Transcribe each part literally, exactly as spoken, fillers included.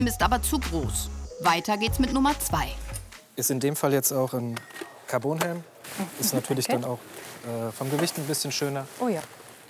ist aber zu groß. Weiter geht's mit Nummer zwei. Ist in dem Fall jetzt auch ein Carbonhelm. Ist natürlich Okay. dann auch äh, vom Gewicht ein bisschen schöner. Oh ja.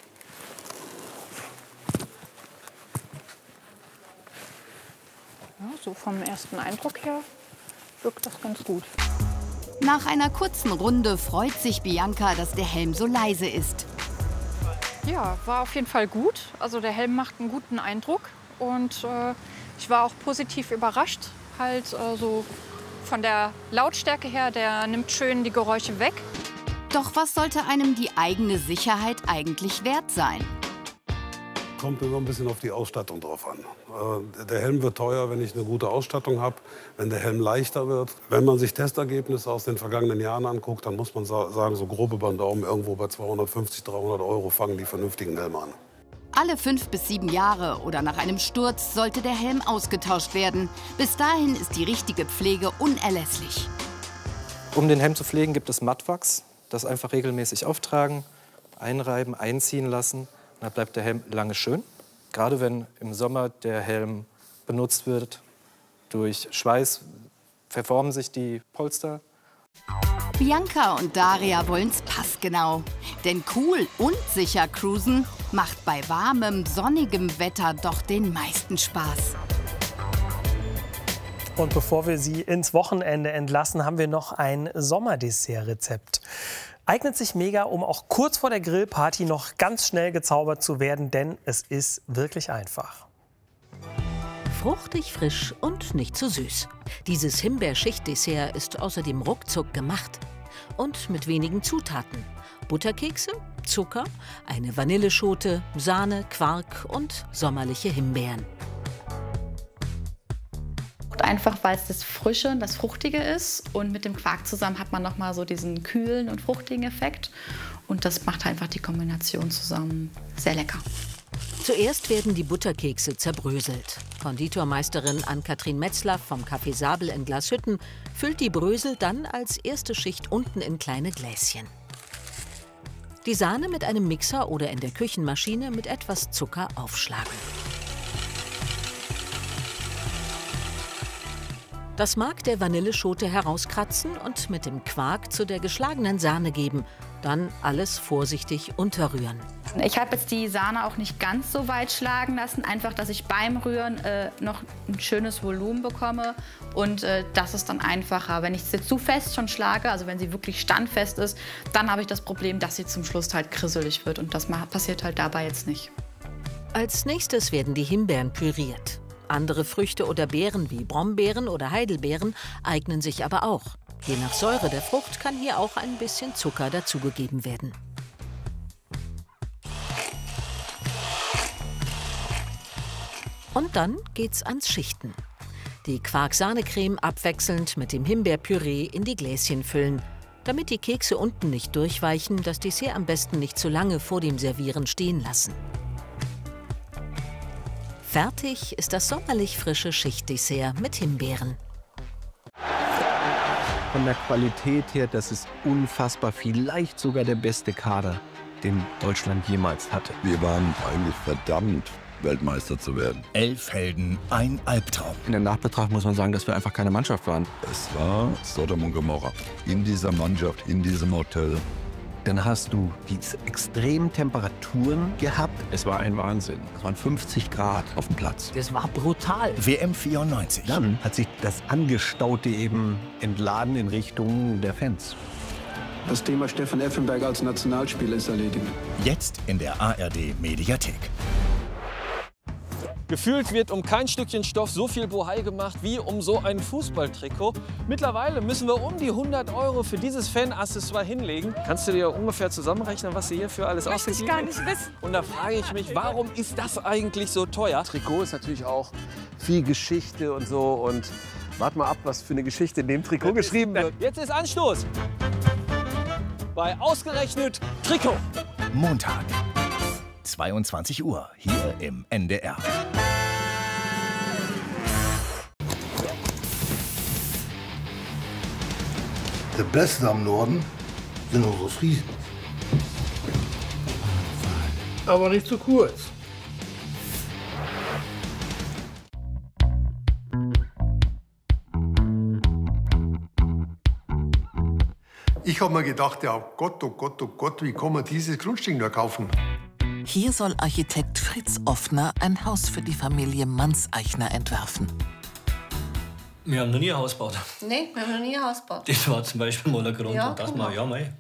Ja, so vom ersten Eindruck her wirkt das ganz gut. Nach einer kurzen Runde freut sich Bianca, dass der Helm so leise ist. Ja, war auf jeden Fall gut. Also der Helm macht einen guten Eindruck. Und äh, ich war auch positiv überrascht. Halt äh, so von der Lautstärke her, der nimmt schön die Geräusche weg. Doch was sollte einem die eigene Sicherheit eigentlich wert sein? Kommt immer ein bisschen auf die Ausstattung drauf an. Äh, der Helm wird teuer, wenn ich eine gute Ausstattung habe, wenn der Helm leichter wird. Wenn man sich Testergebnisse aus den vergangenen Jahren anguckt, dann muss man sa sagen, so grob über den Daumen, irgendwo bei zweihundertfünfzig, dreihundert Euro fangen die vernünftigen Helme an. Alle fünf bis sieben Jahre oder nach einem Sturz sollte der Helm ausgetauscht werden. Bis dahin ist die richtige Pflege unerlässlich. Um den Helm zu pflegen, gibt es Mattwachs. Das einfach regelmäßig auftragen, einreiben, einziehen lassen. Dann bleibt der Helm lange schön. Gerade wenn im Sommer der Helm benutzt wird, durch Schweiß verformen sich die Polster. Bianca und Daria wollen's passgenau. Denn cool und sicher cruisen macht bei warmem, sonnigem Wetter doch den meisten Spaß. Und bevor wir Sie ins Wochenende entlassen, haben wir noch ein Sommerdessert-Rezept. Eignet sich mega, um auch kurz vor der Grillparty noch ganz schnell gezaubert zu werden, denn es ist wirklich einfach. Fruchtig, frisch und nicht zu süß. Dieses Himbeerschichtdessert ist außerdem ruckzuck gemacht. Und mit wenigen Zutaten. Butterkekse, Zucker, eine Vanilleschote, Sahne, Quark und sommerliche Himbeeren. Einfach, weil es das Frische und das Fruchtige ist. Und mit dem Quark zusammen hat man noch mal so diesen kühlen und fruchtigen Effekt. Und das macht einfach die Kombination zusammen sehr lecker. Zuerst werden die Butterkekse zerbröselt. Konditormeisterin Ann-Kathrin Metzler vom Café Sabel in Glashütten füllt die Brösel dann als erste Schicht unten in kleine Gläschen. Die Sahne mit einem Mixer oder in der Küchenmaschine mit etwas Zucker aufschlagen. Das Mark der Vanilleschote herauskratzen und mit dem Quark zu der geschlagenen Sahne geben. Dann alles vorsichtig unterrühren. Ich habe jetzt die Sahne auch nicht ganz so weit schlagen lassen, einfach, dass ich beim Rühren äh, noch ein schönes Volumen bekomme. Und äh, das ist dann einfacher. Wenn ich sie zu fest schon schlage, also wenn sie wirklich standfest ist, dann habe ich das Problem, dass sie zum Schluss halt krisselig wird. Und das passiert halt dabei jetzt nicht. Als nächstes werden die Himbeeren püriert. Andere Früchte oder Beeren wie Brombeeren oder Heidelbeeren eignen sich aber auch. Je nach Säure der Frucht kann hier auch ein bisschen Zucker dazugegeben werden. Und dann geht's ans Schichten. Die Quark-Sahne-Creme abwechselnd mit dem Himbeerpüree in die Gläschen füllen. Damit die Kekse unten nicht durchweichen, das Dessert am besten nicht zu lange vor dem Servieren stehen lassen. Fertig ist das sommerlich frische Schichtdessert mit Himbeeren. Von der Qualität her, das ist unfassbar, vielleicht sogar der beste Kader, den Deutschland jemals hatte. Wir waren eigentlich verdammt, Weltmeister zu werden. Elf Helden, ein Albtraum. In der Nachbetracht muss man sagen, dass wir einfach keine Mannschaft waren. Es war Sodom und Gomorra. In dieser Mannschaft, in diesem Hotel. Dann hast du diese extremen Temperaturen gehabt. Es war ein Wahnsinn. Es waren fünfzig Grad auf dem Platz. Das war brutal. W M vierundneunzig. Dann hat sich das Angestaute eben entladen in Richtung der Fans. Das Thema Stefan Effenberg als Nationalspieler ist erledigt. Jetzt in der A R D Mediathek. Gefühlt wird um kein Stückchen Stoff so viel Bohai gemacht wie um so ein Fußballtrikot. Mittlerweile müssen wir um die hundert Euro für dieses Fan-Accessoire hinlegen. Kannst du dir ungefähr zusammenrechnen, was sie hierfür alles ausgegeben haben? Möchte ich gar nicht wissen. Und da frage ich mich, warum ist das eigentlich so teuer? Trikot ist natürlich auch viel Geschichte und so. Und wart mal ab, was für eine Geschichte in dem Trikot geschrieben wird. Jetzt ist Anstoß bei ausgerechnet Trikot. Montag, zweiundzwanzig Uhr, hier im N D R. Der Beste am Norden sind unsere Friesen. Aber nicht zu kurz. Ich habe mir gedacht, ja Gott, oh Gott, oh Gott, wie kann man dieses Grundstück nur kaufen? Hier soll Architekt Fritz Offner ein Haus für die Familie Mannseichner entwerfen. Wir haben noch nie ein Haus gebaut. Nee, wir haben noch nie ein Haus gebaut. Das war zum Beispiel mal der Grund, Ja, dass guck man, mal. ja, mei,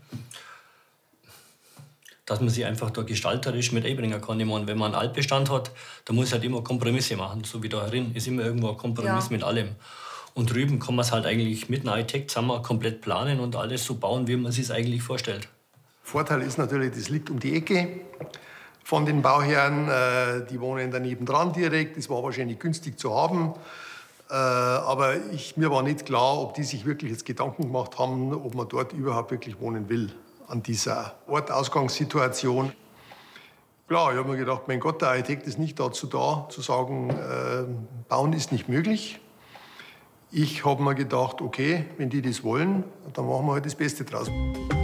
dass man sich einfach da gestalterisch mit einbringen kann. Ich meine, wenn man einen Altbestand hat, dann muss halt immer Kompromisse machen. So wie da drin ist immer irgendwo ein Kompromiss Ja. mit allem. Und drüben kann man es halt eigentlich mit einem Architekt zusammen komplett planen und alles so bauen, wie man sich es eigentlich vorstellt. Vorteil ist natürlich, das liegt um die Ecke von den Bauherren. Äh, die wohnen daneben dran direkt. Das war wahrscheinlich günstig zu haben. Äh, aber ich, mir war nicht klar, ob die sich wirklich jetzt Gedanken gemacht haben, ob man dort überhaupt wirklich wohnen will, an dieser Ortausgangssituation. Klar, ich habe mir gedacht, mein Gott, der Architekt ist nicht dazu da, zu sagen, äh, bauen ist nicht möglich. Ich habe mir gedacht, okay, wenn die das wollen, dann machen wir halt das Beste draus.